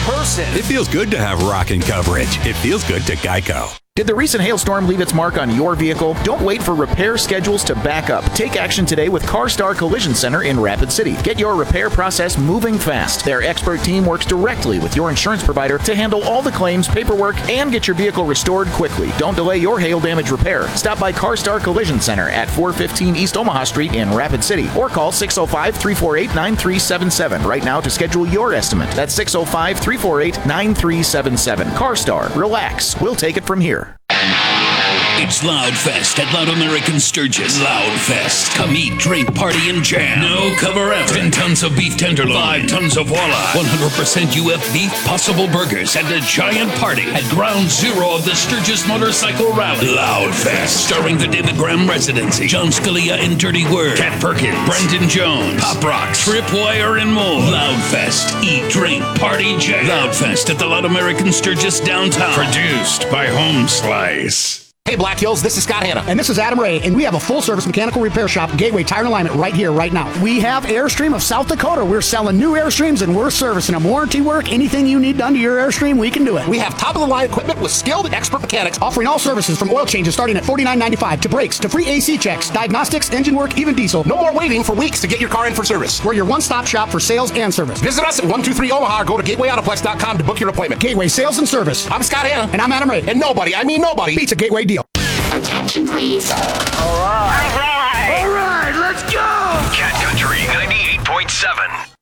person. It feels good to have rocking coverage. It feels good to Geico. Did the recent hailstorm leave its mark on your vehicle? Don't wait for repair schedules to back up. Take action today with CarStar Collision Center in Rapid City. Get your repair process moving fast. Their expert team works directly with your insurance provider to handle all the claims, paperwork, and get your vehicle restored quickly. Don't delay your hail damage repair. Stop by CarStar Collision Center at 415 East Omaha Street in Rapid City or call 605-348-9377 right now to schedule your estimate. That's 605-348-9377. CarStar. Relax. We'll take it from here. It's Loudfest at Loud American Sturgis. Loudfest. Come eat, drink, party, and jam. No cover ever. 10 tons of beef tenderloin. 5 tons of walleye. 100% UF beef Possible Burgers and a giant party at Ground Zero of the Sturgis Motorcycle Rally. Loudfest. Starring the David Graham Residency, John Scalia and Dirty Word, Cat Perkins, Brendan Jones, Pop Rocks, Tripwire, and more. Loudfest. Eat, drink, party, jam. Loudfest at the Loud American Sturgis downtown. Produced by Home Slice. Hey Black Hills, this is Scott Hanna. And this is Adam Ray, and we have a full-service mechanical repair shop, Gateway Tire and Alignment, right here, right now. We have Airstream of South Dakota. We're selling new Airstreams, and we're servicing them. Warranty work, anything you need done to your Airstream, we can do it. We have top-of-the-line equipment with skilled and expert mechanics. Offering all services from oil changes starting at $49.95 to brakes, to free AC checks, diagnostics, engine work, even diesel. No more waiting for weeks to get your car in for service. We're your one-stop shop for sales and service. Visit us at 123 Omaha or go to GatewayAutoplex.com to book your appointment. Gateway Sales and Service. I'm Scott Hanna. And I'm Adam Ray. And nobody, I mean nobody, beats a Gateway deal. Attention, please. All right, let's go. Cat Country 98.7.